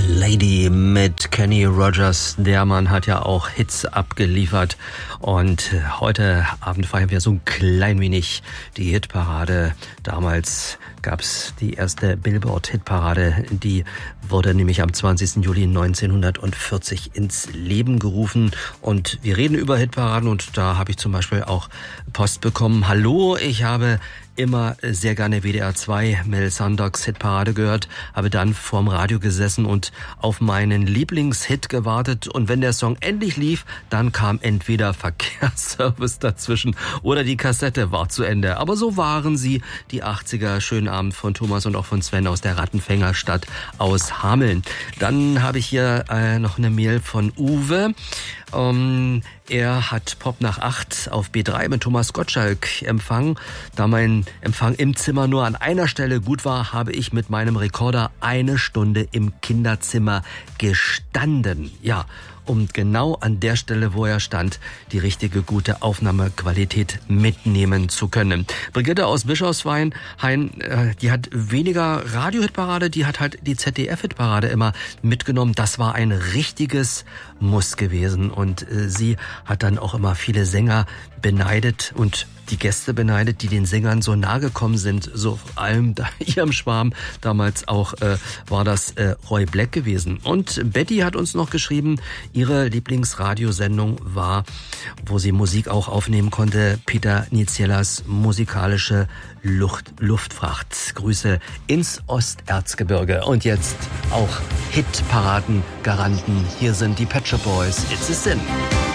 Lady mit Kenny Rogers. Der Mann hat ja auch Hits abgeliefert. Und heute Abend feiern wir so ein klein wenig die Hitparade. Damals gab's die erste Billboard-Hitparade. Die wurde nämlich am 20. Juli 1940 ins Leben gerufen. Und wir reden über Hitparaden und da habe ich zum Beispiel auch Post bekommen. Hallo, ich habe immer sehr gerne WDR 2 Mel Sandocks Hitparade gehört, habe dann vorm Radio gesessen und auf meinen Lieblingshit gewartet und wenn der Song endlich lief, dann kam entweder Verkehrsservice dazwischen oder die Kassette war zu Ende. Aber so waren sie, die 80er. Schönen Abend von Thomas und auch von Sven aus der Rattenfängerstadt aus Hameln. Dann habe ich hier noch eine Mail von Uwe. Er hat Pop nach 8 auf B3 mit Thomas Gottschalk empfangen. Da mein Empfang im Zimmer nur an einer Stelle gut war, habe ich mit meinem Rekorder 1 Stunde im Kinderzimmer gestanden. Ja, um genau an der Stelle, wo er stand, die richtige gute Aufnahmequalität mitnehmen zu können. Brigitte aus Bischofshain, die hat weniger Radio-Hitparade, die hat halt die ZDF-Hitparade immer mitgenommen. Das war ein richtiges Muss gewesen und sie hat dann auch immer viele Sänger beneidet und die Gäste beneidet, die den Sängern so nahe gekommen sind, so vor allem ihrem Schwarm. Damals auch war das Roy Black gewesen. Und Betty hat uns noch geschrieben, ihre Lieblingsradiosendung war, wo sie Musik auch aufnehmen konnte, Peter Niziellas musikalische Luftfracht. Grüße ins Osterzgebirge. Und jetzt auch Hitparaden-Garanten. Hier sind die Pet Shop Boys. It's a Sin.